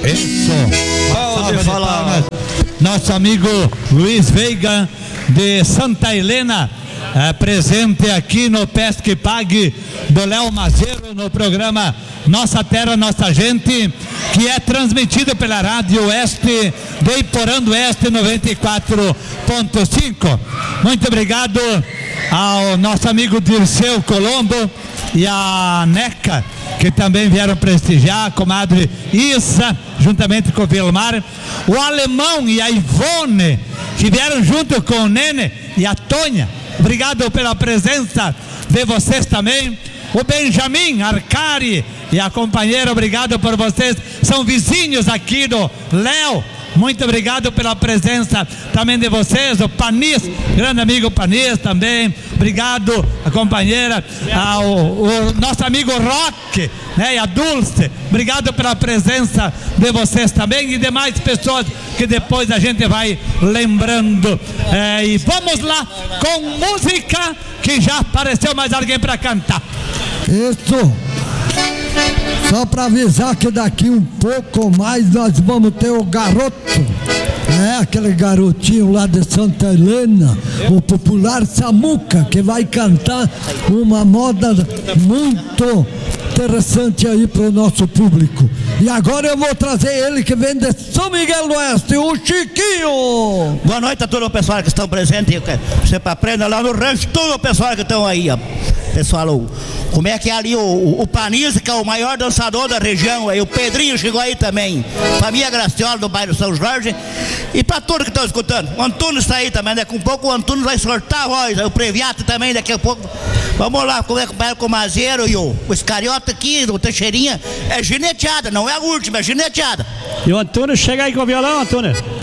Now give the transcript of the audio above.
Isso. Pode falar. Nosso amigo Luiz Veiga de Santa Helena, presente aqui no Pesque Pague do Léo Mazeiro, no programa Nossa Terra, Nossa Gente, que é transmitido pela Rádio Oeste de Iporã do Oeste 94.5. Muito obrigado ao nosso amigo Dirceu Colombo e a Neca, que também vieram prestigiar, a comadre Issa, juntamente com o Vilmar, o Alemão e a Ivone, que vieram junto com o Nene e a Tonha. Obrigado pela presença de vocês também. O Benjamin Arcari e a companheira, obrigado por vocês, são vizinhos aqui do Léo. Muito obrigado pela presença também de vocês. O Panis, grande amigo Panis também. Obrigado, a companheira, o nosso amigo Roque, né, e a Dulce. Obrigado pela presença de vocês também e demais pessoas que depois a gente vai lembrando. E vamos lá com música, que já apareceu mais alguém para cantar. Isso. Só para avisar que daqui um pouco mais nós vamos ter o garoto, aquele garotinho lá de Santa Helena, o popular Samuca, que vai cantar uma moda muito interessante aí para o nosso público. E agora eu vou trazer ele que vem de São Miguel do Oeste, o Chiquinho. Boa noite a todo o pessoal que estão presentes. Você aprenda lá no rancho, todo o pessoal que estão aí, ó. Pessoal, como é que é ali o Panis, que é o maior dançador da região aí, o Pedrinho chegou aí também, família Graciola do bairro São Jorge, e para todos que estão escutando, o Antônio está aí também, daqui a pouco o Antônio vai soltar a voz, o Previato também daqui a pouco. Vamos lá, como é que vai com o Mazeiro e o Iscariote aqui, o Teixeirinha, é gineteada, não é a última, é gineteada. E o Antônio chega aí com o violão, Antônio.